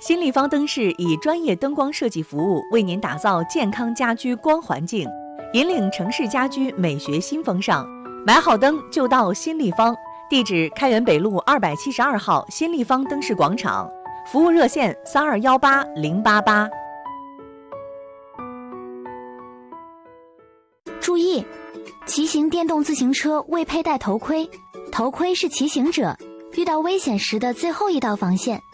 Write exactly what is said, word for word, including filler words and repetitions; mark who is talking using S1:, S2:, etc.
S1: 新立方灯饰以专业灯光设计服务为您打造健康家居光环境，引领城市家居美学新风尚。买好灯就到新立方，地址开元北路二百七十二号新立方灯饰广场，服务热线三二幺八零八八。
S2: 注意，骑行电动自行车未佩戴头盔，头盔是骑行者遇到危险时的最后一道防线。